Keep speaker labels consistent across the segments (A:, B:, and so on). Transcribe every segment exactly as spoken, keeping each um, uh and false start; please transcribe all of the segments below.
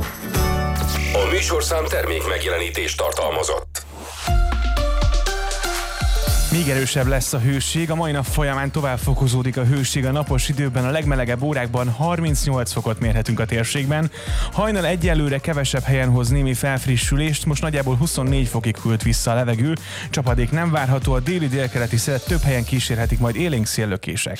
A: A műsorszám termék megjelenítést tartalmazott.
B: Még erősebb lesz a hőség, a mai nap folyamán tovább fokozódik a hőség a napos időben, a legmelegebb órákban harmincnyolc fokot mérhetünk a térségben. Hajnal egyelőre kevesebb helyen hoz némi felfrissülést, most nagyjából huszonnégy fokig küld vissza a levegő, csapadék nem várható, a déli délkeleti szelet több helyen kísérhetik majd élénk széllökések.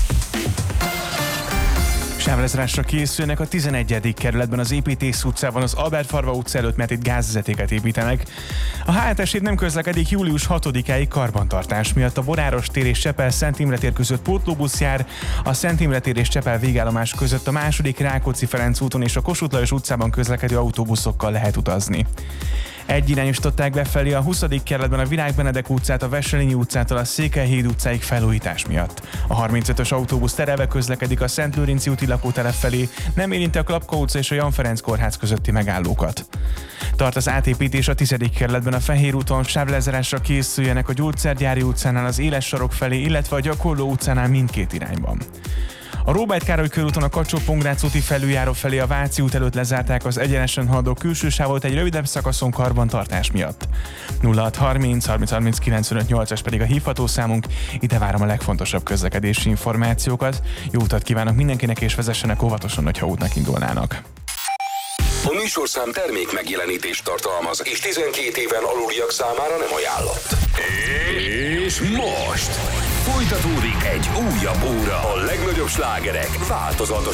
B: Sávlezárásra készülnek a tizenegyedik kerületben, az Építész utcában, az Albert Farva utca előtt, mert itt gázvezetéket építenek. A há es hét nem közlekedik július hatodikáig karbantartás miatt. A Boráros tér és Csepel-Szent Imre tér között pótlóbusz jár, a Szent Imre tér és Csepel végállomás között a második Rákóczi-Ferenc úton és a Kossuth Lajos utcában közlekedő autóbuszokkal lehet utazni. Egyirányosították befelé a huszadik kerületben a Virág Benedek utcát, a Wesselényi utcától a Székelyhíd utcáig felújítás miatt. A harmincötös autóbusz terelve közlekedik a Szent Lőrinci úti lakótelep felé, nem érinti a Klapka utca és a Jan Ferenc kórház közötti megállókat. Tart az átépítés a tizedik kerületben, a Fehér úton, sávlezárásra készüljenek a Gyógyszergyári utcánál az Éles sarok felé, illetve a Gyakorló utcánál mindkét irányban. A Róbert Károly körúton a Kacsó-Pongrác úti felüljáró felé a Váci út előtt lezárták az egyenesen haladó külső sávot egy rövidebb szakaszon karbantartás miatt. nulla hat harminc harminc harminc kilencvenöt nyolcas pedig a hívható számunk, ide várom a legfontosabb közlekedési információkat. Jó utat kívánok mindenkinek, és vezessenek óvatosan, hogyha útnak indulnának.
A: A műsorszám termék megjelenítést tartalmaz, és tizenkét éven aluliak számára nem ajánlott. És most folytatódik egy újabb óra. A legnagyobb slágerek változatos